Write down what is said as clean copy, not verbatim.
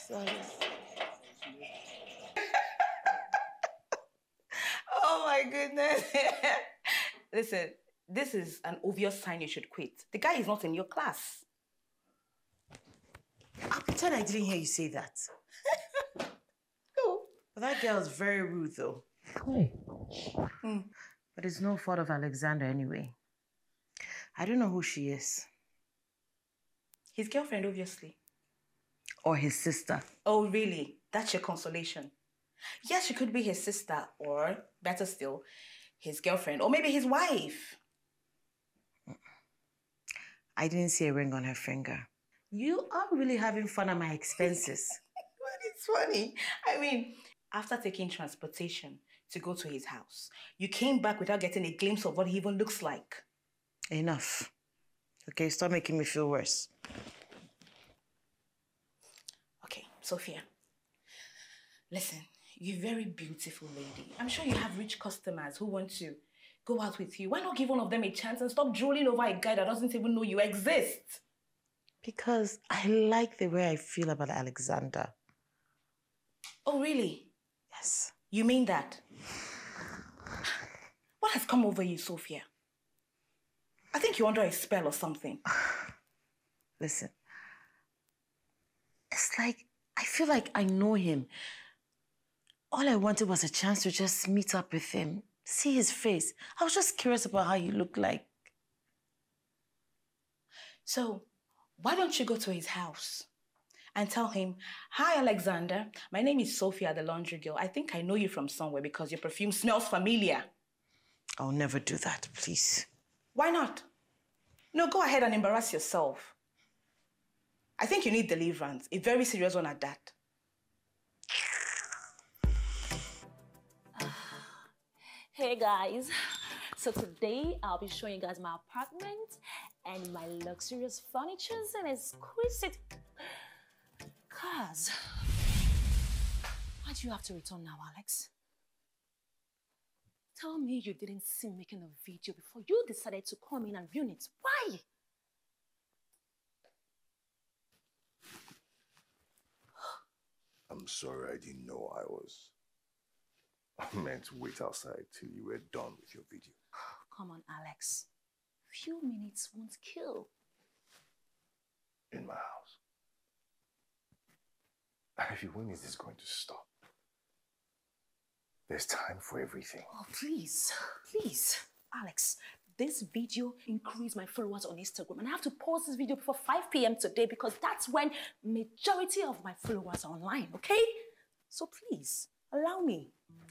Oh my goodness. Listen, this is an obvious sign you should quit. The guy is not in your class. I'll pretend I didn't hear you say that. Oh. But that girl is very rude, though. Hey. But it's no fault of Alexander anyway. I don't know who she is. His girlfriend, obviously. Or his sister. Oh, really? That's your consolation? Yes, she could be his sister, or better still, his girlfriend, or maybe his wife. I didn't see a ring on her finger. You are really having fun at my expenses. But it's funny. I mean, after taking transportation to go to his house, you came back without getting a glimpse of what he even looks like. Enough. Okay, stop making me feel worse. Okay, Sophia. Listen, you're a very beautiful lady. I'm sure you have rich customers who want to go out with you. Why not give one of them a chance and stop drooling over a guy that doesn't even know you exist? Because I like the way I feel about Alexander. Oh, really? Yes. You mean that? What has come over you, Sophia? I think you're under a spell or something. Listen. It's like, I feel like I know him. All I wanted was a chance to just meet up with him, see his face. I was just curious about how he looked like. So, why don't you go to his house and tell him, "Hi, Alexander. My name is Sophia, the laundry girl. I think I know you from somewhere because your perfume smells familiar." I'll never do that, please. Why not? No, go ahead and embarrass yourself. I think you need deliverance, a very serious one at that. Hey guys, so today I'll be showing you guys my apartment and my luxurious furnitures and exquisite cars. Why do you have to return now, Alex? Tell me you didn't see me making a video before you decided to come in and ruin it. Why? I'm sorry, I didn't know I meant to wait outside till you were done with your video. Come on, Alex. Few minutes won't kill. In my house. Ivy, when is this going to stop? There's time for everything. Oh, please, please. Alex, this video increased my followers on Instagram and I have to post this video before 5 p.m. today because that's when majority of my followers are online, okay? So please, allow me.